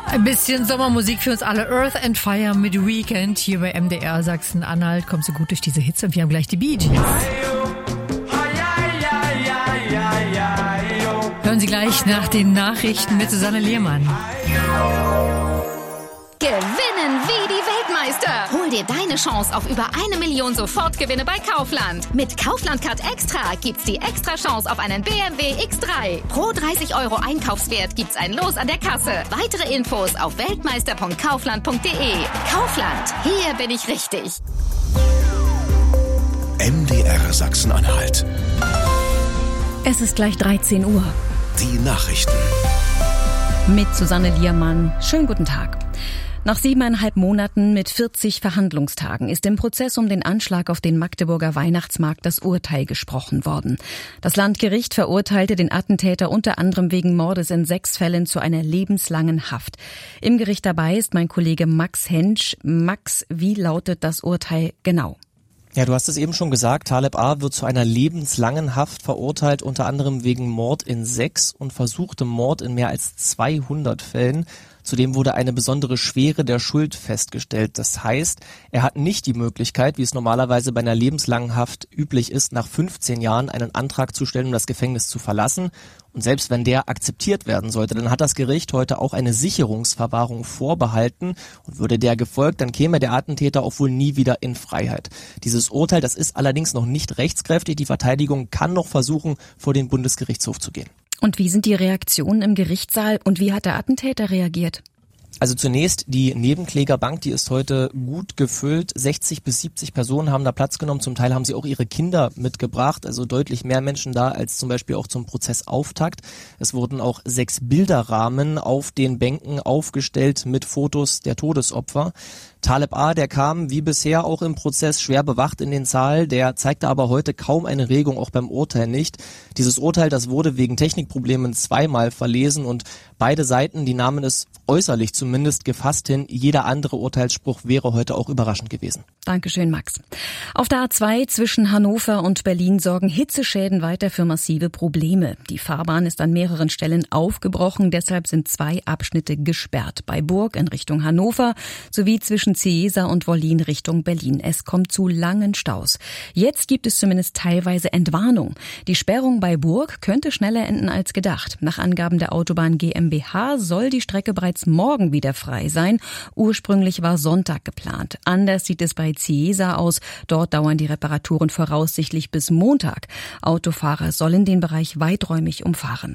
Ein bisschen Sommermusik für uns alle. Earth and Fire mit Weekend hier bei MDR Sachsen-Anhalt. Kommst du gut durch diese Hitze und wir haben gleich die Bee Gees. Hören Sie gleich nach den Nachrichten mit Susanne Lehmann. Gewinnen wie die Weltmeister. Hol dir deine Chance auf über 1 Million Sofortgewinne bei Kaufland. Mit Kaufland Card Extra gibt's die extra Chance auf einen BMW X3. Pro 30 € Einkaufswert gibt's ein Los an der Kasse. Weitere Infos auf weltmeister.kaufland.de. Kaufland, hier bin ich richtig. MDR Sachsen-Anhalt. Es ist gleich 13 Uhr. Die Nachrichten. Mit Susanne Liermann. Schönen guten Tag. Nach 7,5 Monaten mit 40 Verhandlungstagen ist im Prozess um den Anschlag auf den Magdeburger Weihnachtsmarkt das Urteil gesprochen worden. Das Landgericht verurteilte den Attentäter unter anderem wegen Mordes in 6 Fällen zu einer lebenslangen Haft. Im Gericht dabei ist mein Kollege Max Hensch. Max, wie lautet das Urteil genau? Ja, du hast es eben schon gesagt, Taleb A. wird zu einer lebenslangen Haft verurteilt, unter anderem wegen Mord in 6 und versuchtem Mord in mehr als 200 Fällen. Zudem wurde eine besondere Schwere der Schuld festgestellt. Das heißt, er hat nicht die Möglichkeit, wie es normalerweise bei einer lebenslangen Haft üblich ist, nach 15 Jahren einen Antrag zu stellen, um das Gefängnis zu verlassen. Und selbst wenn der akzeptiert werden sollte, dann hat das Gericht heute auch eine Sicherungsverwahrung vorbehalten. Und würde der gefolgt, dann käme der Attentäter auch wohl nie wieder in Freiheit. Dieses Urteil, das ist allerdings noch nicht rechtskräftig. Die Verteidigung kann noch versuchen, vor den Bundesgerichtshof zu gehen. Und wie sind die Reaktionen im Gerichtssaal und wie hat der Attentäter reagiert? Also zunächst, die Nebenklägerbank, die ist heute gut gefüllt. 60 bis 70 Personen haben da Platz genommen. Zum Teil haben sie auch ihre Kinder mitgebracht. Also deutlich mehr Menschen da als zum Beispiel auch zum Prozessauftakt. Es wurden auch 6 Bilderrahmen auf den Bänken aufgestellt mit Fotos der Todesopfer. Taleb A., der kam wie bisher auch im Prozess schwer bewacht in den Saal. Der zeigte aber heute kaum eine Regung, auch beim Urteil nicht. Dieses Urteil, das wurde wegen Technikproblemen 2-mal verlesen und beide Seiten, die nahmen es äußerlich zumindest gefasst hin. Jeder andere Urteilsspruch wäre heute auch überraschend gewesen. Dankeschön, Max. Auf der A2 zwischen Hannover und Berlin sorgen Hitzeschäden weiter für massive Probleme. Die Fahrbahn ist an mehreren Stellen aufgebrochen, deshalb sind 2 Abschnitte gesperrt. Bei Burg in Richtung Hannover sowie zwischen Ciesa und Wollin Richtung Berlin. Es kommt zu langen Staus. Jetzt gibt es zumindest teilweise Entwarnung. Die Sperrung bei Burg könnte schneller enden als gedacht. Nach Angaben der Autobahn GmbH soll die Strecke bereits morgen wieder frei sein. Ursprünglich war Sonntag geplant. Anders sieht es bei Ciesa aus. Dort dauern die Reparaturen voraussichtlich bis Montag. Autofahrer sollen den Bereich weiträumig umfahren.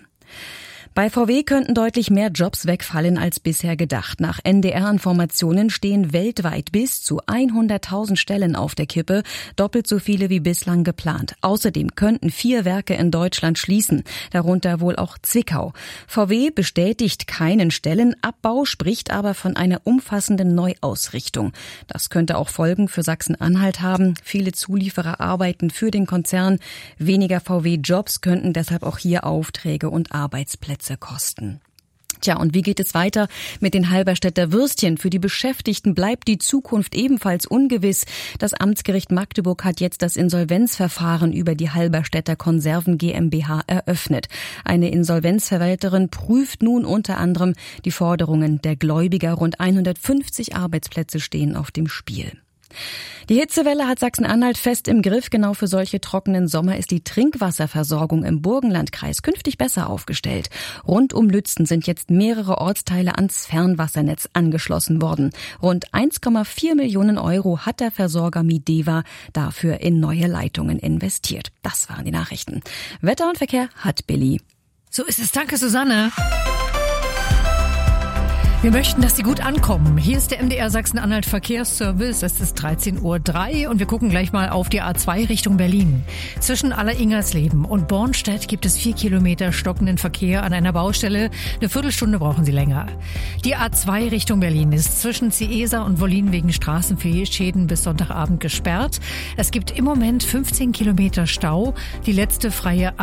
Bei VW könnten deutlich mehr Jobs wegfallen als bisher gedacht. Nach NDR-Informationen stehen weltweit bis zu 100.000 Stellen auf der Kippe, doppelt so viele wie bislang geplant. Außerdem könnten 4 Werke in Deutschland schließen, darunter wohl auch Zwickau. VW bestätigt keinen Stellenabbau, spricht aber von einer umfassenden Neuausrichtung. Das könnte auch Folgen für Sachsen-Anhalt haben. Viele Zulieferer arbeiten für den Konzern. Weniger VW-Jobs könnten deshalb auch hier Aufträge und Arbeitsplätze kosten. Tja, und wie geht es weiter mit den Halberstädter Würstchen? Für die Beschäftigten bleibt die Zukunft ebenfalls ungewiss. Das Amtsgericht Magdeburg hat jetzt das Insolvenzverfahren über die Halberstädter Konserven GmbH eröffnet. Eine Insolvenzverwalterin prüft nun unter anderem die Forderungen der Gläubiger. Rund 150 Arbeitsplätze stehen auf dem Spiel. Die Hitzewelle hat Sachsen-Anhalt fest im Griff. Genau für solche trockenen Sommer ist die Trinkwasserversorgung im Burgenlandkreis künftig besser aufgestellt. Rund um Lützen sind jetzt mehrere Ortsteile ans Fernwassernetz angeschlossen worden. Rund 1,4 Millionen € hat der Versorger Mideva dafür in neue Leitungen investiert. Das waren die Nachrichten. Wetter und Verkehr hat Billy. So ist es. Danke, Susanne. Wir möchten, dass Sie gut ankommen. Hier ist der MDR Sachsen-Anhalt Verkehrsservice. Es ist 13:03 Uhr und wir gucken gleich mal auf die A2 Richtung Berlin. Zwischen Alleringersleben und Bornstedt gibt es 4 Kilometer stockenden Verkehr an einer Baustelle. Eine Viertelstunde brauchen Sie länger. Die A2 Richtung Berlin ist zwischen Ciesa und Wollin wegen Straßenschäden bis Sonntagabend gesperrt. Es gibt im Moment 15 Kilometer Stau. Die letzte freie